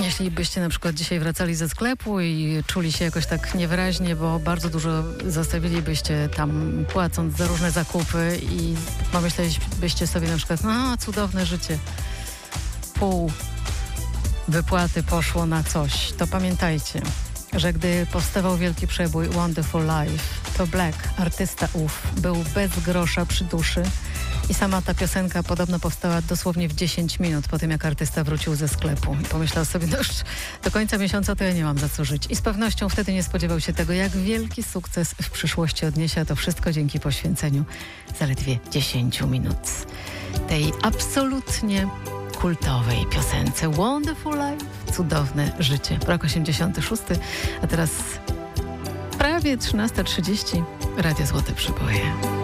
Jeśli byście na przykład dzisiaj wracali ze sklepu i czuli się jakoś tak niewyraźnie, bo bardzo dużo zostawilibyście tam, płacąc za różne zakupy i pomyślelibyście sobie na przykład, no cudowne życie, pół wypłaty poszło na coś, to pamiętajcie, że gdy powstawał wielki przebój Wonderful Life, to Black, artysta ów, był bez grosza przy duszy i sama ta piosenka podobno powstała dosłownie w 10 minut po tym, jak artysta wrócił ze sklepu i pomyślał sobie, no już do końca miesiąca to ja nie mam za co żyć. I z pewnością wtedy nie spodziewał się tego, jak wielki sukces w przyszłości odniesie, a to wszystko dzięki poświęceniu zaledwie 10 minut tej absolutnie kultowej piosence Wonderful Life, cudowne życie. Rok 86, a teraz prawie 13:30, Radio Złote Przeboje.